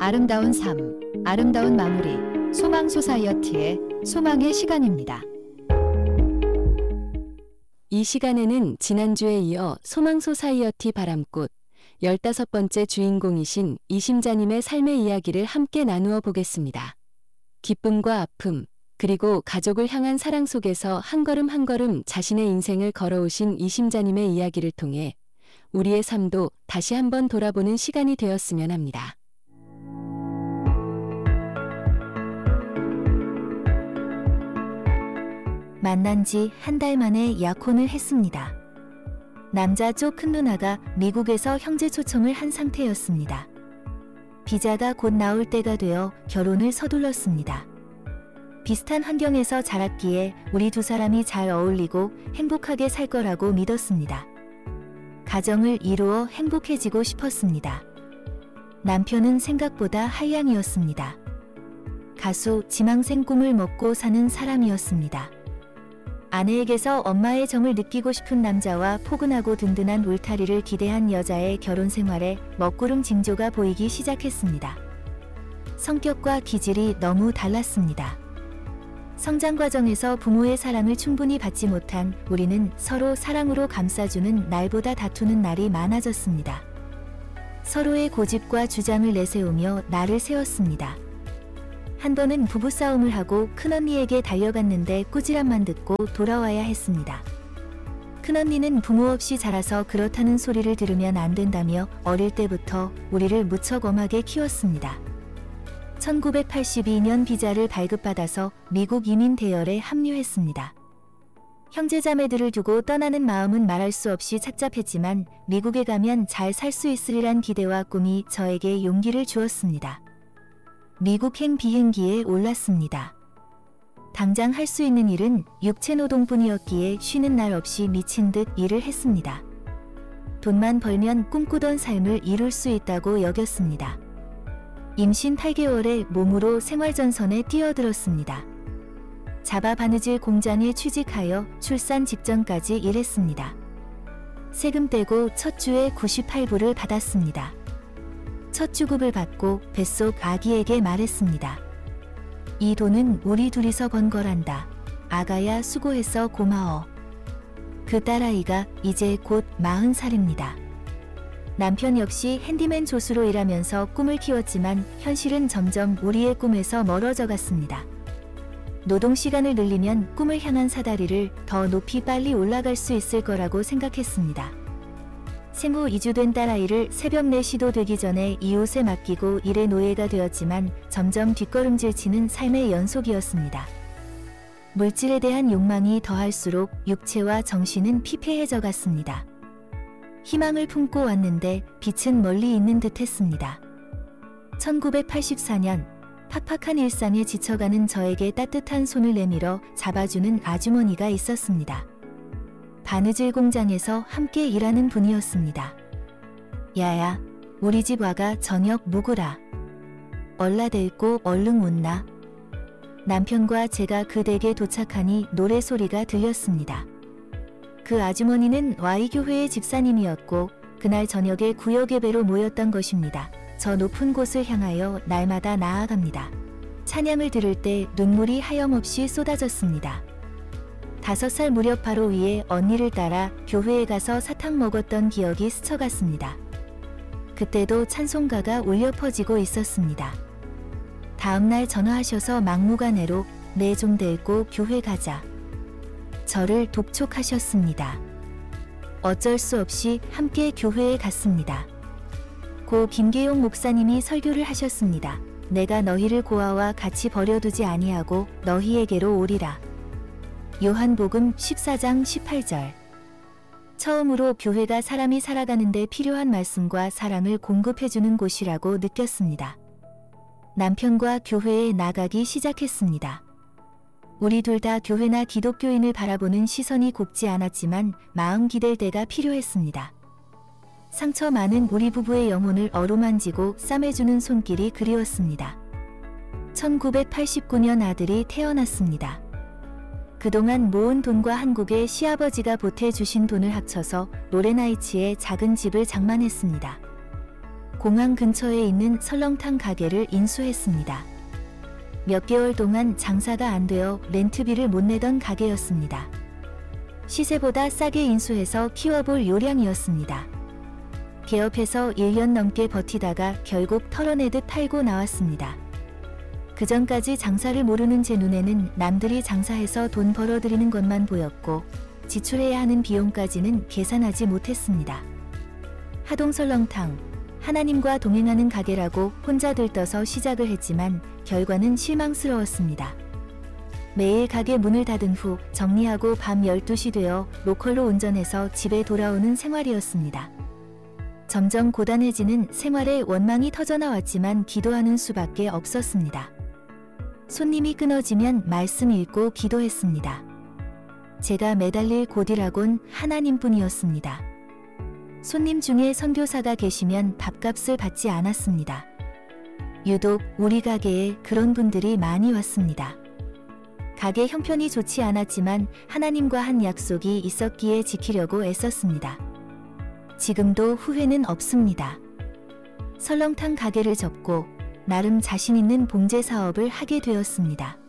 아름다운 삶, 아름다운 마무리, 소망 소사이어티의 소망의 시간입니다. 이 시간에는 지난주에 이어 소망 소사이어티 바람꽃 15번째 주인공이신 이심자님의 삶의 이야기를 함께 나누어 보겠습니다. 기쁨과 아픔, 그리고 가족을 향한 사랑 속에서 한 걸음 한 걸음 자신의 인생을 걸어오신 이심자님의 이야기를 통해 우리의 삶도 다시 한번 돌아보는 시간이 되었으면 합니다. 만난 지 한 달 만에 약혼을 했습니다. 남자 쪽 큰 누나가 미국에서 형제 초청을 한 상태였습니다. 비자가 곧 나올 때가 되어 결혼을 서둘렀습니다. 비슷한 환경에서 자랐기에 우리 두 사람이 잘 어울리고 행복하게 살 거라고 믿었습니다. 가정을 이루어 행복해지고 싶었습니다. 남편은 생각보다 한량이었습니다. 가수, 지망생 꿈을 먹고 사는 사람이었습니다. 아내에게서 엄마의 정을 느끼고 싶은 남자와 포근하고 든든한 울타리를 기대한 여자의 결혼 생활에 먹구름 징조가 보이기 시작했습니다. 성격과 기질이 너무 달랐습니다. 성장 과정에서 부모의 사랑을 충분히 받지 못한 우리는 서로 사랑으로 감싸주는 날보다 다투는 날이 많아졌습니다. 서로의 고집과 주장을 내세우며 나를 세웠습니다. 한 번은 부부싸움을 하고 큰언니에게 달려갔는데 꾸지람만 듣고 돌아와야 했습니다. 큰언니는 부모 없이 자라서 그렇다는 소리를 들으면 안 된다며 어릴 때부터 우리를 무척 엄하게 키웠습니다. 1982년 비자를 발급받아서 미국 이민 대열에 합류했습니다. 형제자매들을 두고 떠나는 마음은 말할 수 없이 착잡했지만 미국에 가면 잘 살 수 있으리란 기대와 꿈이 저에게 용기를 주었습니다. 미국행 비행기에 올랐습니다. 당장 할 수 있는 일은 육체노동뿐이었기에 쉬는 날 없이 미친 듯 일을 했습니다. 돈만 벌면 꿈꾸던 삶을 이룰 수 있다고 여겼습니다. 임신 8개월에 몸으로 생활전선에 뛰어들었습니다. 자바 바느질 공장에 취직하여 출산 직전까지 일했습니다. 세금 떼고 첫 주에 98불을 받았습니다. 첫 주급을 받고 뱃속 아기에게 말했습니다. 이 돈은 우리 둘이서 번 거란다. 아가야 수고해서 고마워. 그 딸아이가 이제 곧 40살입니다. 남편 역시 핸디맨 조수로 일하면서 꿈을 키웠지만 현실은 점점 우리의 꿈에서 멀어져 갔습니다. 노동시간을 늘리면 꿈을 향한 사다리를 더 높이 빨리 올라갈 수 있을 거라고 생각했습니다. 생후 2주 된 딸아이를 새벽 4시도 되기 전에 이웃에 맡기고 일의 노예가 되었지만 점점 뒷걸음질 치는 삶의 연속이었습니다. 물질에 대한 욕망이 더할수록 육체와 정신은 피폐해져 갔습니다. 희망을 품고 왔는데 빛은 멀리 있는 듯 했습니다. 1984년 팍팍한 일상에 지쳐가는 저에게 따뜻한 손을 내밀어 잡아주는 아주머니가 있었습니다. 바느질 공장에서 함께 일하는 분이었습니다. 야야, 우리 집 와가 저녁 묵으라. 얼라대있고 얼른 웃나. 남편과 제가 그 댁에 도착하니 노래소리가 들렸습니다. 그 아주머니는 Y교회의 집사님이었고 그날 저녁에 구역 예배로 모였던 것입니다. 저 높은 곳을 향하여 날마다 나아갑니다. 찬양을 들을 때 눈물이 하염없이 쏟아졌습니다. 5살 무렵 바로 위에 언니를 따라 교회에 가서 사탕 먹었던 기억이 스쳐갔습니다. 그때도 찬송가가 울려 퍼지고 있었습니다. 다음날 전화하셔서 막무가내로 내 좀 데리고 교회 가자. 저를 독촉하셨습니다. 어쩔 수 없이 함께 교회에 갔습니다. 고 김계용 목사님이 설교를 하셨습니다. 내가 너희를 고아와 같이 버려두지 아니하고 너희에게로 오리라. 요한복음 14장 18절. 처음으로 교회가 사람이 살아가는데 필요한 말씀과 사랑을 공급해주는 곳이라고 느꼈습니다. 남편과 교회에 나가기 시작했습니다. 우리 둘 다 교회나 기독교인을 바라보는 시선이 곱지 않았지만 마음 기댈 때가 필요했습니다. 상처 많은 우리 부부의 영혼을 어루만지고 싸매주는 손길이 그리웠습니다. 1989년 아들이 태어났습니다. 그동안 모은 돈과 한국에 시아버지가 보태주신 돈을 합쳐서 로렌하이츠에 작은 집을 장만했습니다. 공항 근처에 있는 설렁탕 가게를 인수했습니다. 몇 개월 동안 장사가 안 되어 렌트비를 못 내던 가게였습니다. 시세보다 싸게 인수해서 키워볼 요량이었습니다. 개업해서 1년 넘게 버티다가 결국 털어내듯 팔고 나왔습니다. 그전까지 장사를 모르는 제 눈에는 남들이 장사해서 돈 벌어들이는 것만 보였고 지출해야 하는 비용까지는 계산하지 못했습니다. 하동 설렁탕, 하나님과 동행하는 가게라고 혼자 들떠서 시작을 했지만 결과는 실망스러웠습니다. 매일 가게 문을 닫은 후 정리하고 밤 12시 되어 로컬로 운전해서 집에 돌아오는 생활이었습니다. 점점 고단해지는 생활에 원망이 터져나왔지만 기도하는 수밖에 없었습니다. 손님이 끊어지면 말씀 읽고 기도했습니다. 제가 매달릴 고디락은 하나님뿐이었습니다. 손님 중에 선교사가 계시면 밥값을 받지 않았습니다. 유독 우리 가게에 그런 분들이 많이 왔습니다. 가게 형편이 좋지 않았지만 하나님과 한 약속이 있었기에 지키려고 애썼습니다. 지금도 후회는 없습니다. 설렁탕 가게를 접고 나름 자신 있는 봉제 사업을 하게 되었습니다.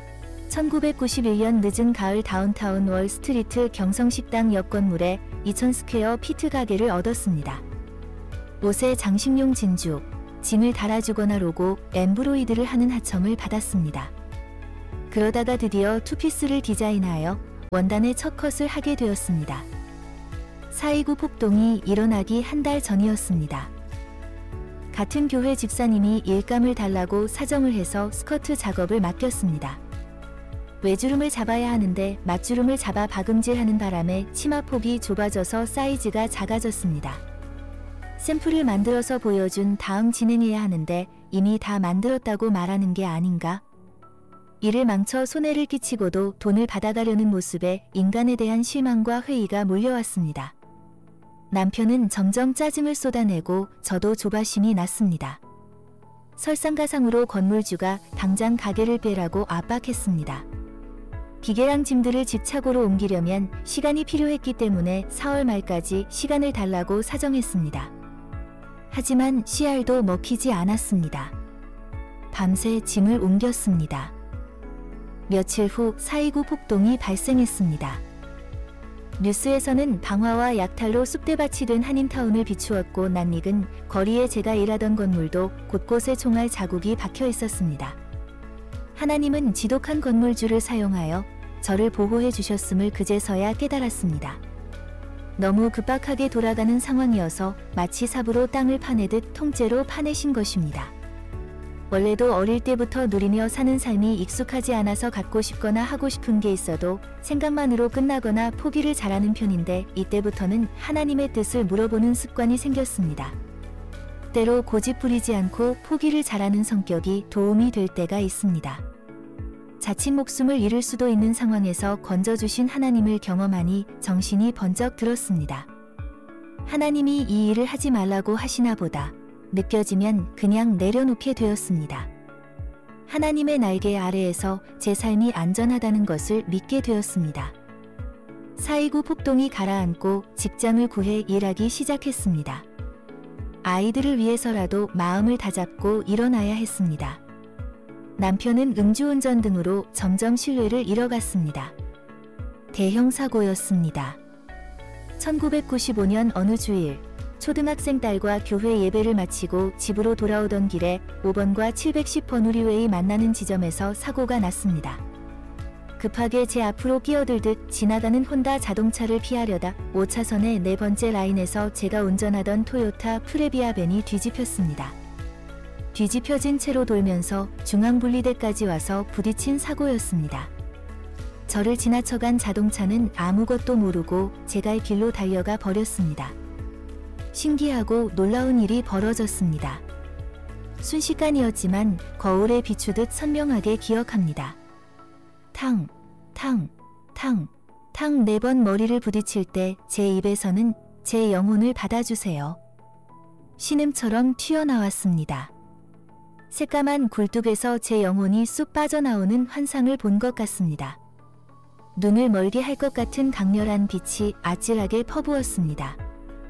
1991년 늦은 가을 다운타운 월스트리트 경성식당 옆 건물에 2000스퀘어 피트 가게를 얻었습니다. 옷에 장식용 진주, 짐을 달아주거나 로고, 엠브로이드를 하는 하청을 받았습니다. 그러다가 드디어 투피스를 디자인하여 원단의 첫 컷을 하게 되었습니다. 4.29 폭동이 일어나기 한 달 전이었습니다. 같은 교회 집사님이 일감을 달라고 사정을 해서 스커트 작업을 맡겼습니다. 외주름을 잡아야 하는데 맞주름을 잡아 박음질하는 바람에 치마폭이 좁아져서 사이즈가 작아졌습니다. 샘플을 만들어서 보여준 다음 진행해야 하는데 이미 다 만들었다고 말하는 게 아닌가? 이를 망쳐 손해를 끼치고도 돈을 받아가려는 모습에 인간에 대한 실망과 회의가 몰려왔습니다. 남편은 점점 짜증을 쏟아내고 저도 조바심이 났습니다. 설상가상으로 건물주가 당장 가게를 빼라고 압박했습니다. 기계랑 짐들을 집 차고로 옮기려면 시간이 필요했기 때문에 4월 말까지 시간을 달라고 사정했습니다. 하지만 씨알도 먹히지 않았습니다. 밤새 짐을 옮겼습니다. 며칠 후 4.29 폭동이 발생했습니다. 뉴스에서는 방화와 약탈로 쑥대밭이 된 한인타운을 비추었고 낯익은 거리에 제가 일하던 건물도 곳곳에 총알 자국이 박혀 있었습니다. 하나님은 지독한 건물주를 사용하여 저를 보호해 주셨음을 그제서야 깨달았습니다. 너무 급박하게 돌아가는 상황이어서 마치 삽으로 땅을 파내듯 통째로 파내신 것입니다. 원래도 어릴 때부터 누리며 사는 삶이 익숙하지 않아서 갖고 싶거나 하고 싶은 게 있어도 생각만으로 끝나거나 포기를 잘하는 편인데 이때부터는 하나님의 뜻을 물어보는 습관이 생겼습니다. 때로 고집 부리지 않고 포기를 잘하는 성격이 도움이 될 때가 있습니다. 자칫 목숨을 잃을 수도 있는 상황에서 건져주신 하나님을 경험하니 정신이 번쩍 들었습니다. 하나님이 이 일을 하지 말라고 하시나 보다 느껴지면 그냥 내려놓게 되었습니다. 하나님의 날개 아래에서 제 삶이 안전하다는 것을 믿게 되었습니다. 4.29 폭동이 가라앉고 직장을 구해 일하기 시작했습니다. 아이들을 위해서라도 마음을 다잡고 일어나야 했습니다. 남편은 음주운전 등으로 점점 신뢰를 잃어갔습니다. 대형 사고였습니다. 1995년 어느 주일 초등학생 딸과 교회 예배를 마치고 집으로 돌아오던 길에 5번과 710번 우리웨이 만나는 지점에서 사고가 났습니다. 급하게 제 앞으로 끼어들듯 지나가는 혼다 자동차를 피하려다 5차선의 네 번째 라인에서 제가 운전하던 토요타 프레비아 밴이 뒤집혔습니다. 뒤집혀진 채로 돌면서 중앙분리대까지 와서 부딪힌 사고였습니다. 저를 지나쳐간 자동차는 아무것도 모르고 제 갈 길로 달려가 버렸습니다. 신기하고 놀라운 일이 벌어졌습니다. 순식간이었지만 거울에 비추듯 선명하게 기억합니다. 탕, 탕, 탕, 탕 4번 머리를 부딪힐 때 제 입에서는 제 영혼을 받아주세요. 신음처럼 튀어나왔습니다. 새까만 굴뚝에서 제 영혼이 쑥 빠져나오는 환상을 본 것 같습니다. 눈을 멀게 할 것 같은 강렬한 빛이 아찔하게 퍼부었습니다.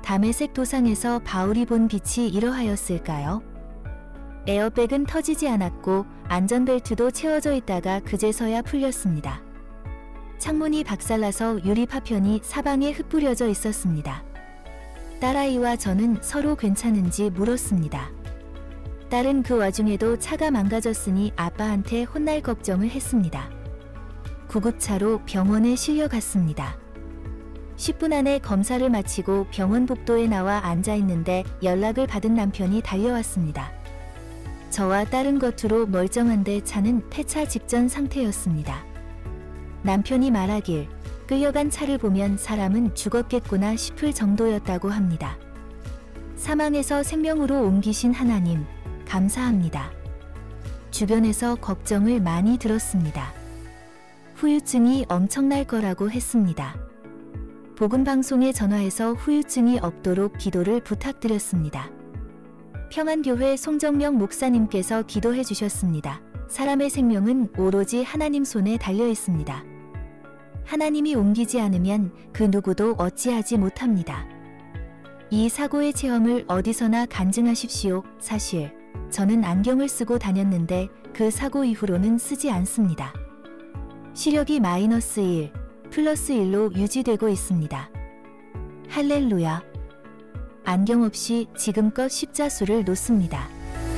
담의색 도상에서 바울이 본 빛이 이러하였을까요? 에어백은 터지지 않았고 안전벨트도 채워져 있다가 그제서야 풀렸습니다. 창문이 박살나서 유리 파편이 사방에 흩뿌려져 있었습니다. 딸아이와 저는 서로 괜찮은지 물었습니다. 딸은 그 와중에도 차가 망가졌으니 아빠한테 혼날 걱정을 했습니다. 구급차로 병원에 실려갔습니다. 10분 안에 검사를 마치고 병원 복도에 나와 앉아 있는데 연락을 받은 남편이 달려왔습니다. 저와 딸은 겉으로 멀쩡한데 차는 폐차 직전 상태였습니다. 남편이 말하길 끌려간 차를 보면 사람은 죽었겠구나 싶을 정도였다고 합니다. 사망에서 생명으로 옮기신 하나님, 감사합니다. 주변에서 걱정을 많이 들었습니다. 후유증이 엄청날 거라고 했습니다. 복음방송에 전화해서 후유증이 없도록 기도를 부탁드렸습니다. 평안교회 송정명 목사님께서 기도해 주셨습니다. 사람의 생명은 오로지 하나님 손에 달려 있습니다. 하나님이 옮기지 않으면 그 누구도 어찌하지 못합니다. 이 사고의 체험을 어디서나 간증하십시오. 사실 저는 안경을 쓰고 다녔는데 그 사고 이후로는 쓰지 않습니다. 시력이 -1, +1로 유지되고 있습니다. 할렐루야. 안경 없이 지금껏 십자수를 놓습니다.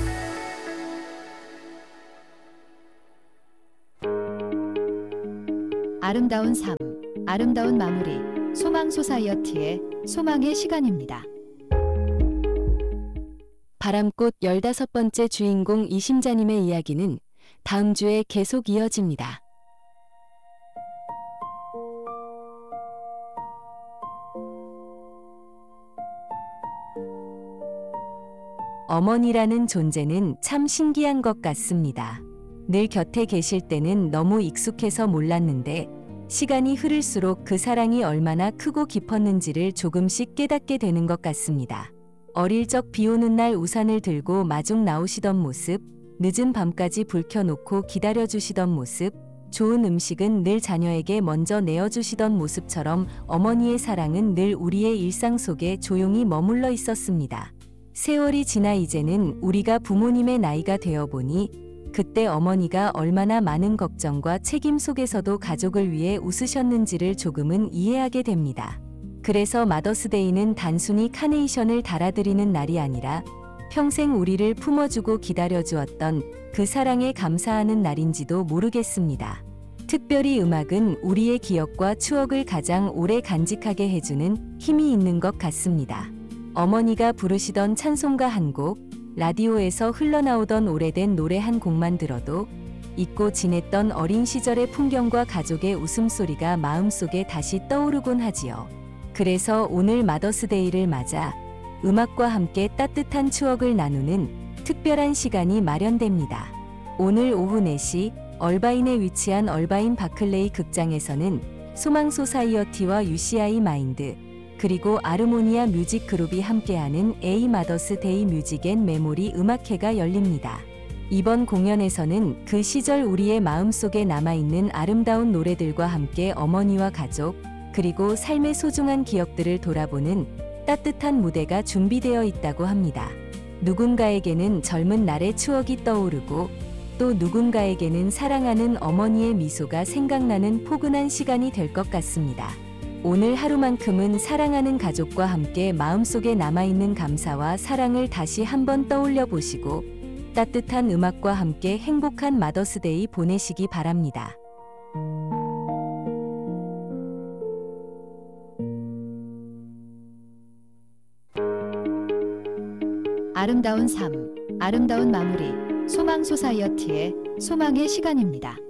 아름다운 삶, 아름다운 마무리, 소망 소사이어티의 소망의 시간입니다. 바람꽃 15번째 주인공 이심자님의 이야기는 다음 주에 계속 이어집니다. 어머니라는 존재는 참 신기한 것 같습니다. 늘 곁에 계실 때는 너무 익숙해서 몰랐는데 시간이 흐를수록 그 사랑이 얼마나 크고 깊었는지를 조금씩 깨닫게 되는 것 같습니다. 어릴 적 비 오는 날 우산을 들고 마중 나오시던 모습, 늦은 밤까지 불 켜놓고 기다려주시던 모습, 좋은 음식은 늘 자녀에게 먼저 내어주시던 모습처럼 어머니의 사랑은 늘 우리의 일상 속에 조용히 머물러 있었습니다. 세월이 지나 이제는 우리가 부모님의 나이가 되어보니 그때 어머니가 얼마나 많은 걱정과 책임 속에서도 가족을 위해 웃으셨는지를 조금은 이해하게 됩니다. 그래서 마더스데이는 단순히 카네이션을 달아드리는 날이 아니라 평생 우리를 품어주고 기다려주었던 그 사랑에 감사하는 날인지도 모르겠습니다. 특별히 음악은 우리의 기억과 추억을 가장 오래 간직하게 해주는 힘이 있는 것 같습니다. 어머니가 부르시던 찬송가 한 곡, 라디오에서 흘러나오던 오래된 노래 한 곡만 들어도 잊고 지냈던 어린 시절의 풍경과 가족의 웃음소리가 마음속에 다시 떠오르곤 하지요. 그래서 오늘 마더스데이를 맞아 음악과 함께 따뜻한 추억을 나누는 특별한 시간이 마련됩니다. 오늘 오후 4시 얼바인에 위치한 얼바인 바클레이 극장에서는 소망 소사이어티와 UCI 마인드 그리고 아르모니아 뮤직 그룹이 함께하는 A 마더스 데이 뮤직 앤 메모리 음악회가 열립니다. 이번 공연에서는 그 시절 우리의 마음속에 남아있는 아름다운 노래들과 함께 어머니와 가족, 그리고 삶의 소중한 기억들을 돌아보는 따뜻한 무대가 준비되어 있다고 합니다. 누군가에게는 젊은 날의 추억이 떠오르고 또 누군가에게는 사랑하는 어머니의 미소가 생각나는 포근한 시간이 될 것 같습니다. 오늘 하루만큼은 사랑하는 가족과 함께 마음속에 남아있는 감사와 사랑을 다시 한번 떠올려 보시고 따뜻한 음악과 함께 행복한 마더스데이 보내시기 바랍니다. 아름다운 삶, 아름다운 마무리, 소망 소사이어티의 소망의 시간입니다.